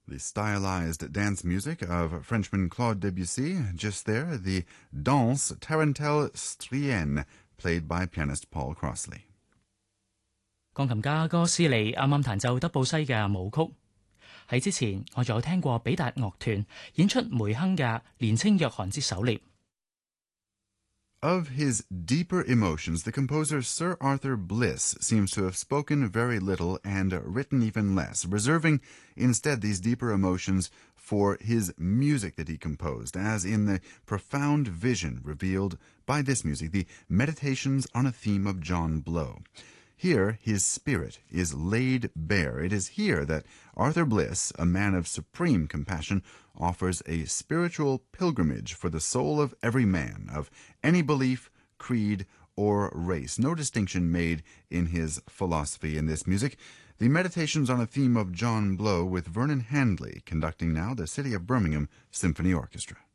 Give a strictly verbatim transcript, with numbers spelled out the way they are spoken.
The stylized dance music of Frenchman Claude Debussy. Just there, the Danse Tarentelle Strienne, played by pianist Paul Crossley. 鋼琴家哥斯利啱啱彈奏德布西嘅舞曲。喺之前，我仲有聽過比達樂團演出梅亨嘅年青約翰之狩獵。 Of his deeper emotions, the composer Sir Arthur Bliss seems to have spoken very little and written even less, reserving instead these deeper emotions for his music that he composed, as in the profound vision revealed by this music, the Meditations on a Theme of John Blow. Here, his spirit is laid bare. It is here that Arthur Bliss, a man of supreme compassion, offers a spiritual pilgrimage for the soul of every man, of any belief, creed, or race. No distinction made in his philosophy in this music. The Meditations on a Theme of John Blow, with Vernon Handley conducting now the City of Birmingham Symphony Orchestra.